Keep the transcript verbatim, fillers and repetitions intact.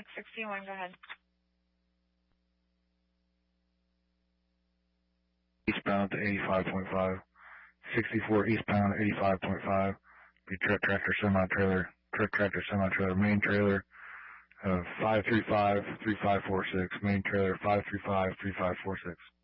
six sixty-one, go ahead. Eastbound to eighty-five point five. sixty-four eastbound, eighty-five point five. Be truck tractor semi-trailer. Truck tractor semi-trailer. Main trailer, uh, five three five, three five four six. Main trailer, five three five, three five four six.